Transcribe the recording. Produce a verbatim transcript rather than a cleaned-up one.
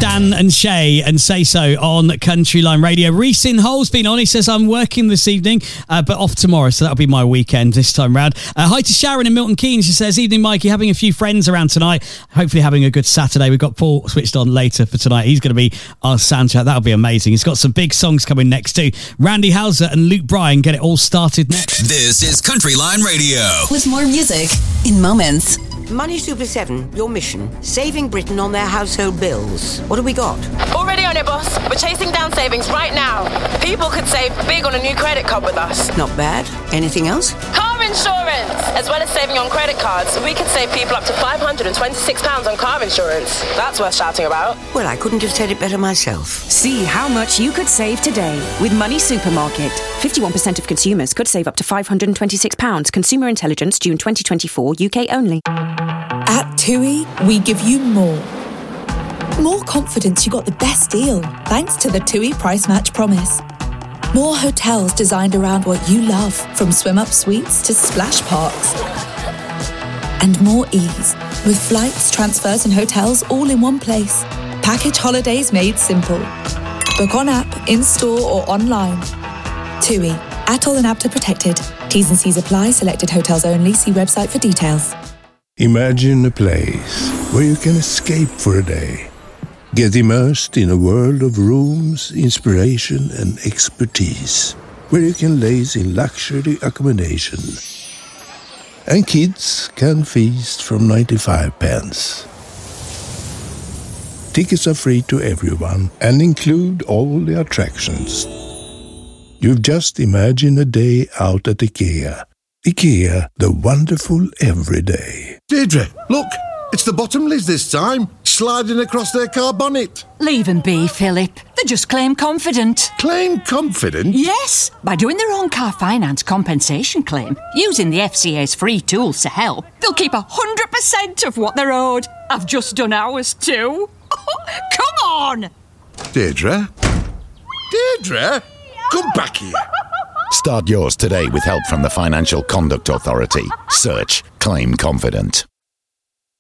Dan and Shay and Say So on Country Line Radio. Reese in Hull's been on. He says, I'm working this evening, uh, but off tomorrow, so that'll be my weekend this time round. Uh, hi to Sharon in Milton Keynes. She says, evening, Mikey, having a few friends around tonight. Hopefully having a good Saturday. We've got Paul switched on later for tonight. He's going to be our soundtrack. That'll be amazing. He's got some big songs coming next too. Randy Houser and Luke Bryan get it all started next. This is Country Line Radio. With more music in moments. Money Super seven, your mission, saving Britain on their household bills. What have we got? Already on it, boss. We're chasing down savings right now. People could save big on a new credit card with us. Not bad. Anything else? Car insurance! As well as saving on credit cards, we could save people up to five hundred twenty-six pounds on car insurance. That's worth shouting about. Well, I couldn't have said it better myself. See how much you could save today with Money Supermarket. fifty-one percent of consumers could save up to five hundred twenty-six pounds. Consumer Intelligence, June twenty twenty-four, U K only. At TUI, we give you more. More confidence you got the best deal, thanks to the TUI Price Match Promise. More hotels designed around what you love, from swim-up suites to splash parks. And more ease, with flights, transfers and hotels all in one place. Package holidays made simple. Book on app, in-store or online. TUI, Atoll and APTA protected. T's and C's apply, selected hotels only. See website for details. Imagine a place where you can escape for a day. Get immersed in a world of rooms, inspiration and expertise. Where you can laze in luxury accommodation. And kids can feast from ninety-five pence. Tickets are free to everyone and include all the attractions. You've just imagined a day out at IKEA. IKEA, the wonderful everyday. Deirdre, look, it's the Bottomleys this time, sliding across their car bonnet. Leave them be, Philip. They just claim confident. Claim confident? Yes, by doing their own car finance compensation claim, using the F C A's free tools to help, they'll keep one hundred percent of what they're owed. I've just done ours too. Come on! Deirdre? Deirdre? Come back here. Start yours today with help from the Financial Conduct Authority. Search Claim Confident.